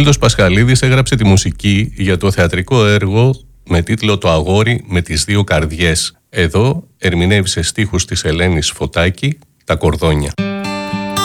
Μίλτος Πασχαλίδης έγραψε τη μουσική για το θεατρικό έργο με τίτλο «Το αγόρι με τις δύο καρδιές». Εδώ ερμηνεύει σε στίχους της Ελένης Φωτάκη τα κορδόνια.